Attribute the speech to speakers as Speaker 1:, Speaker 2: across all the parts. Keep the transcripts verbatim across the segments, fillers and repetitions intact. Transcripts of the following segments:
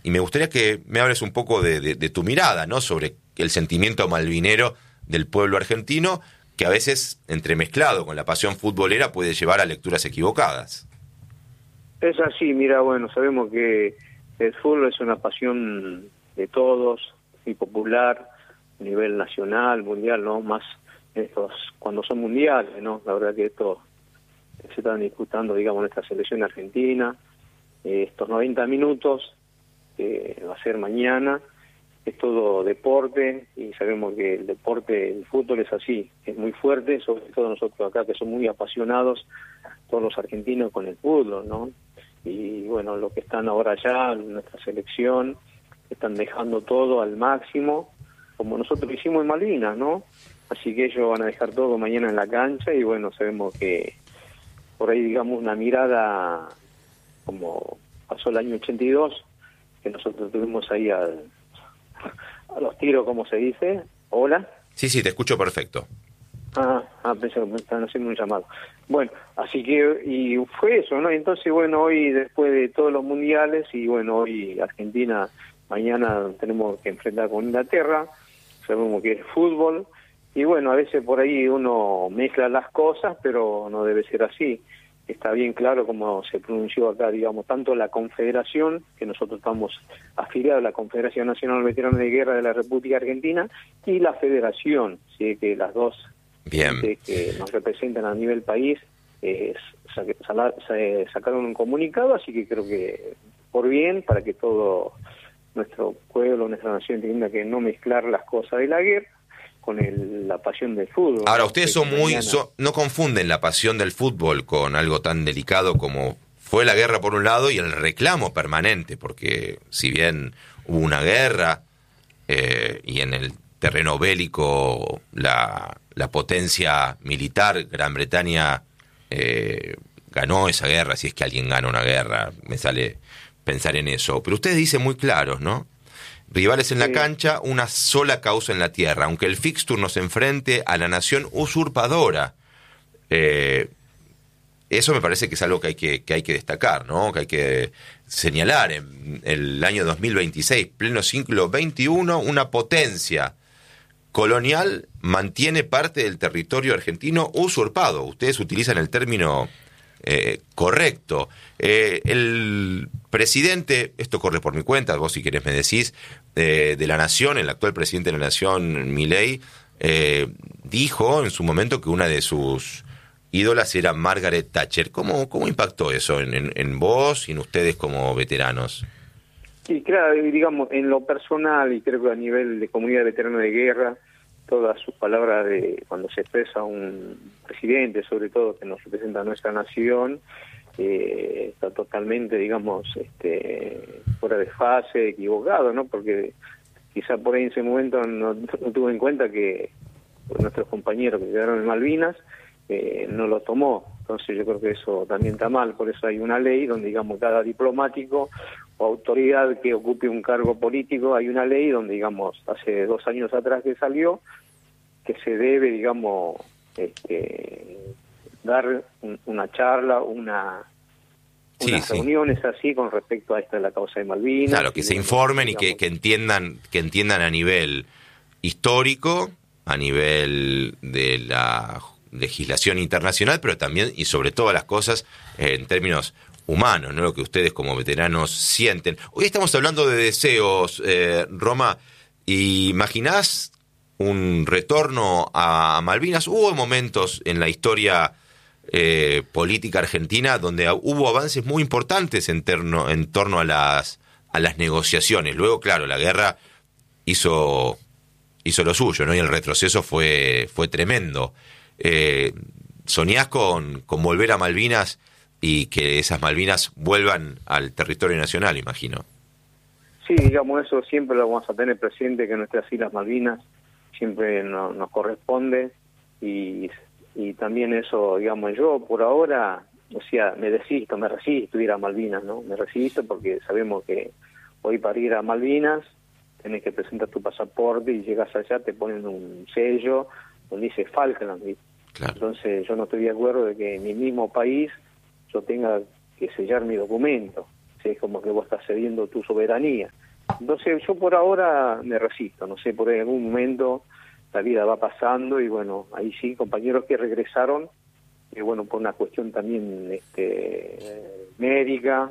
Speaker 1: y me gustaría que me hables un poco de, de, de tu mirada, ¿no?, sobre el sentimiento malvinero del pueblo argentino, que a veces, entremezclado con la pasión futbolera, puede llevar a lecturas equivocadas.
Speaker 2: Es así, mira, bueno, sabemos que el fútbol es una pasión de todos, y popular, a nivel nacional, mundial, ¿no? Más estos cuando son mundiales, ¿no? La verdad que esto se están disputando, digamos, nuestra selección argentina, eh, estos noventa minutos, que va a ser mañana, es todo deporte, y sabemos que el deporte, el fútbol es así, es muy fuerte, sobre todo nosotros acá que somos muy apasionados, todos los argentinos con el fútbol, ¿no? Y bueno, los que están ahora allá, en nuestra selección, están dejando todo al máximo, como nosotros hicimos en Malvinas, ¿no? Así que ellos van a dejar todo mañana en la cancha, y bueno, sabemos que por ahí, digamos, una mirada como pasó el año ochenta y dos, que nosotros tuvimos ahí al, a los tiros, como se dice. ¿Hola?
Speaker 1: Sí, sí, te escucho perfecto.
Speaker 2: Ah, ah, pensé que me estaban haciendo un llamado. Bueno, así que, y fue eso, ¿no? Entonces, bueno, hoy, después de todos los mundiales, y bueno, hoy Argentina, mañana tenemos que enfrentar con Inglaterra, sabemos que es fútbol, y bueno, a veces por ahí uno mezcla las cosas, pero no debe ser así. Está bien claro como se pronunció acá, digamos, tanto la Confederación, que nosotros estamos afiliados a la Confederación Nacional Veterana de Guerra de la República Argentina, y la Federación, ¿sí?, que las dos
Speaker 1: Bien.
Speaker 2: que nos representan a nivel país eh, sacaron un comunicado, así que creo que por bien, para que todo nuestro pueblo, nuestra nación entienda que no mezclar las cosas de la guerra con el, la pasión del fútbol.
Speaker 1: Ahora,
Speaker 2: ¿no?
Speaker 1: ustedes
Speaker 2: Que
Speaker 1: son muy,
Speaker 2: mañana...
Speaker 1: son, no confunden la pasión del fútbol con algo tan delicado como fue la guerra por un lado y el reclamo permanente, porque si bien hubo una guerra eh, y en el terreno bélico la, la potencia militar, Gran Bretaña, eh, ganó esa guerra, si es que alguien gana una guerra, me sale pensar en eso. Pero ustedes dicen muy claros, ¿no? Rivales en la
Speaker 2: Sí.
Speaker 1: cancha, una sola causa en la tierra, aunque el fixture nos enfrente a la nación usurpadora. Eh, eso me parece que es algo que hay que, que hay que destacar, ¿no? Que hay que señalar. En el año dos mil veintiséis, pleno siglo veintiuno, una potencia colonial mantiene parte del territorio argentino usurpado. Ustedes utilizan el término eh, correcto. Eh, el presidente, esto corre por mi cuenta, vos si querés me decís, eh, de la Nación, el actual presidente de la Nación, Milei, eh, dijo en su momento que una de sus ídolas era Margaret Thatcher. ¿Cómo, cómo impactó eso en, en, en vos y en ustedes como veteranos?
Speaker 2: Sí, claro, digamos, en lo personal, y creo que a nivel de comunidad de veteranos de guerra, todas sus palabras de cuando se expresa un presidente, sobre todo que nos representa a nuestra nación, eh, está totalmente, digamos, este, fuera de fase, equivocado, ¿no? Porque quizá por ahí en ese momento no, no tuvo en cuenta que nuestros compañeros que quedaron en Malvinas eh, no lo tomó. Entonces yo creo que eso también está mal, por eso hay una ley donde, digamos, cada diplomático o autoridad que ocupe un cargo político, hay una ley donde, digamos, hace dos años atrás que salió, que se debe, digamos, este, dar un, una charla, una
Speaker 1: Sí,
Speaker 2: unas
Speaker 1: sí.
Speaker 2: reuniones así con respecto a esta de la causa de Malvinas.
Speaker 1: Claro, que
Speaker 2: y
Speaker 1: se
Speaker 2: bueno,
Speaker 1: informen y
Speaker 2: digamos,
Speaker 1: que, que entiendan que entiendan a nivel histórico, a nivel de la legislación internacional, pero también y sobre todas las cosas eh, en términos humanos, ¿no? Lo que ustedes como veteranos sienten. Hoy estamos hablando de deseos, eh, Roma. ¿Imaginás un retorno a Malvinas? Hubo momentos en la historia eh, política argentina donde hubo avances muy importantes en, terno, en torno a las a las negociaciones. Luego, claro, la guerra hizo hizo lo suyo, ¿no? Y el retroceso fue fue tremendo. Eh, ¿Soñás con, con volver a Malvinas y que esas Malvinas vuelvan al territorio nacional, imagino?
Speaker 2: Sí, digamos, eso siempre lo vamos a tener presente, que nuestras Islas Malvinas siempre no, nos corresponde, y, y también eso, digamos, yo por ahora, o sea, me desisto, me resisto a ir a Malvinas, ¿no? Me resisto porque sabemos que hoy para ir a Malvinas tenés que presentar tu pasaporte y llegas allá, te ponen un sello donde dice Falkland.
Speaker 1: Claro.
Speaker 2: Entonces yo no estoy de acuerdo de que en mi mismo país yo tenga que sellar mi documento. es como que vos estás cediendo tu soberanía. Entonces yo por ahora me resisto, no sé, por ahí en algún momento la vida va pasando y bueno, ahí sí, compañeros que regresaron, y bueno, por una cuestión también este, médica,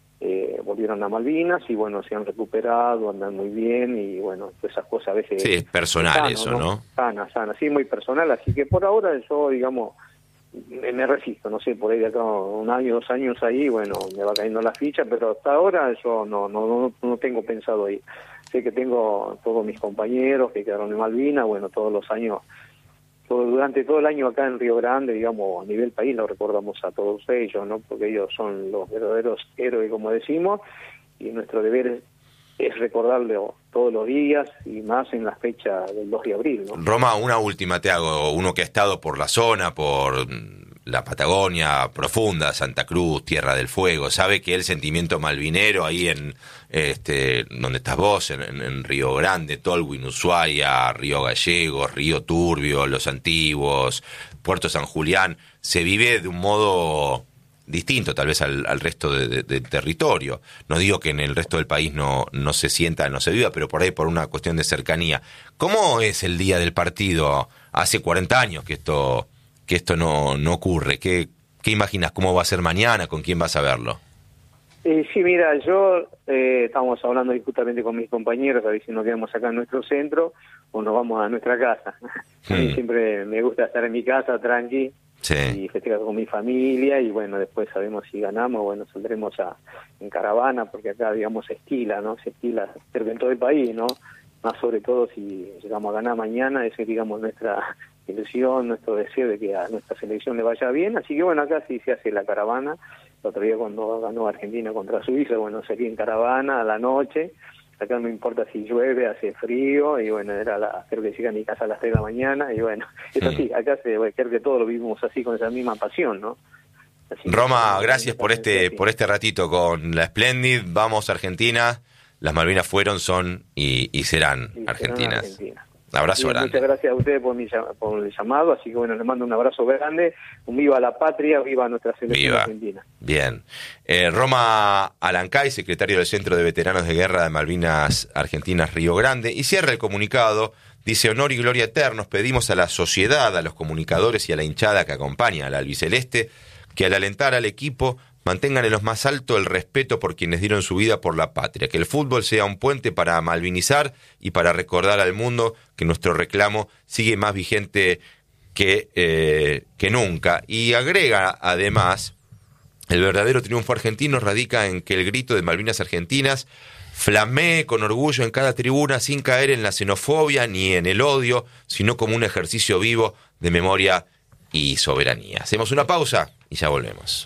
Speaker 2: eh, volvieron a Malvinas y bueno, se han recuperado, andan muy bien y bueno, esas cosas a veces...
Speaker 1: Sí, es personal sano, eso, ¿no? ¿no?
Speaker 2: Sana, sana, sí, muy personal, así que por ahora yo, digamos, me, me resisto, no sé, por ahí de acá un año, dos años ahí, bueno, me va cayendo la ficha, pero hasta ahora yo no, no, no, no tengo pensado ir. Sé que tengo todos mis compañeros que quedaron en Malvinas, bueno, todos los años, todo, durante todo el año acá en Río Grande, digamos, a nivel país lo recordamos a todos ellos, ¿no? Porque ellos son los verdaderos héroes, como decimos, y nuestro deber es, es recordarlo todos los días y más en la fecha del dos de abril, ¿no?
Speaker 1: Roma, una última te hago, uno que ha estado por la zona, por la Patagonia profunda, Santa Cruz, Tierra del Fuego, sabe que el sentimiento malvinero ahí en este donde estás vos, en, en, en Río Grande, Tolwyn, Ushuaia, Río Gallegos, Río Turbio, Los Antiguos, Puerto San Julián, se vive de un modo distinto tal vez al, al resto de, de, del territorio. No digo que en el resto del país no, no se sienta, no se viva, pero por ahí por una cuestión de cercanía. ¿Cómo es el día del partido? Hace cuarenta años que esto que esto no, no ocurre. ¿Qué, ¿Qué imaginas? ¿Cómo va a ser mañana? ¿Con quién vas a verlo?
Speaker 2: Eh, sí, mira, yo eh, estamos hablando justamente con mis compañeros, a ver si nos quedamos acá en nuestro centro o nos vamos a nuestra casa. Hmm. A mí siempre me gusta estar en mi casa, tranqui, sí, y festejar con mi familia, y bueno, después sabemos si ganamos, bueno, saldremos a, en caravana, porque acá, digamos, se estila, ¿no? Se estila cerca en todo el país, ¿no? Más sobre todo si llegamos a ganar mañana, esa es, digamos, nuestra ilusión, nuestro deseo de que a nuestra selección le vaya bien, así que bueno, acá sí se hace la caravana. El otro día cuando ganó Argentina contra Suiza, bueno, salí en caravana a la noche, acá no importa si llueve, hace frío, y bueno, era la, creo que llegué a mi casa a las tres de la mañana, y bueno, es así, acá se, bueno, creo que todos lo vivimos así, con esa misma pasión, ¿no? Así
Speaker 1: Roma,
Speaker 2: que,
Speaker 1: gracias por este, así. por este ratito con la Splendid, vamos Argentina, las Malvinas fueron, son y, y serán sí, argentinas. Serán Argentina. Un abrazo
Speaker 2: sí,
Speaker 1: grande.
Speaker 2: Muchas gracias a ustedes por, mi, por el llamado, así que bueno, les mando un abrazo grande, un viva la patria, viva nuestra selección viva. Argentina.
Speaker 1: Bien. Eh, Roma Alancay, secretario del Centro de Veteranos de Guerra de Malvinas Argentinas Río Grande, y cierra el comunicado, dice: honor y gloria eternos, pedimos a la sociedad, a los comunicadores y a la hinchada que acompaña al albiceleste, que al alentar al equipo mantengan en lo más alto el respeto por quienes dieron su vida por la patria, que el fútbol sea un puente para malvinizar y para recordar al mundo que nuestro reclamo sigue más vigente que, eh, que nunca. Y agrega además, el verdadero triunfo argentino radica en que el grito de Malvinas Argentinas flamee con orgullo en cada tribuna sin caer en la xenofobia ni en el odio, sino como un ejercicio vivo de memoria y soberanía. Hacemos una pausa y ya volvemos.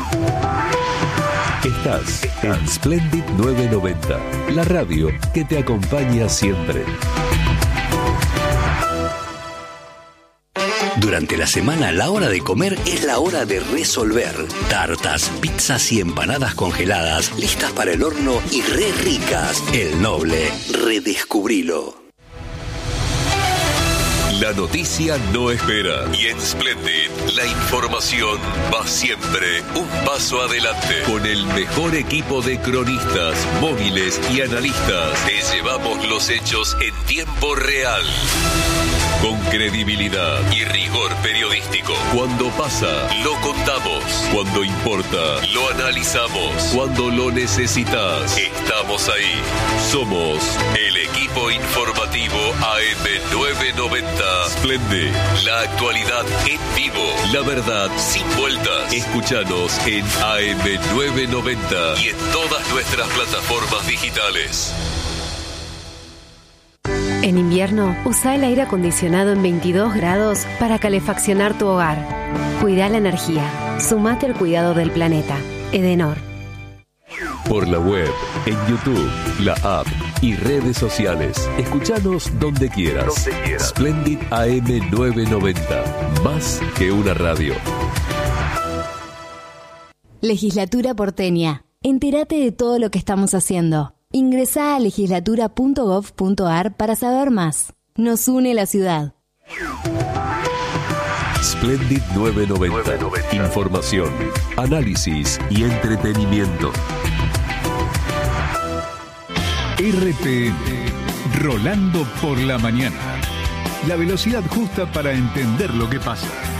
Speaker 3: Estás en Splendid nueve noventa, la radio que te acompaña siempre.
Speaker 4: Durante la semana, la hora de comer es la hora de resolver. Tartas, pizzas y empanadas congeladas, listas para el horno y re ricas. El Noble, redescubrilo.
Speaker 3: La noticia no espera. Y en Splendid, la información va siempre un paso adelante. Con el mejor equipo de cronistas, móviles y analistas, te llevamos los hechos en tiempo real. Con credibilidad y rigor periodístico. Cuando pasa, lo contamos. Cuando importa, lo analizamos. Cuando lo necesitas, estamos ahí. Somos el equipo informativo A M nueve noventa. Splendid, la actualidad en vivo. La verdad sin vueltas. Escúchanos en A M nueve noventa y en todas nuestras plataformas digitales.
Speaker 5: En invierno, usa el aire acondicionado en veintidós grados para calefaccionar tu hogar. Cuida la energía. Sumate al cuidado del planeta. Edenor.
Speaker 3: Por la web, en YouTube, la app y redes sociales. Escuchanos donde quieras. Donde quieras. Splendid A M nueve noventa. Más que una radio.
Speaker 6: Legislatura porteña. Entérate de todo lo que estamos haciendo. Ingresá a legislatura punto gov punto ar para saber más. Nos une la ciudad.
Speaker 3: Splendid nueve noventa. Información, análisis y entretenimiento.
Speaker 7: R P M, Rolando por la mañana. La velocidad justa para entender lo que pasa.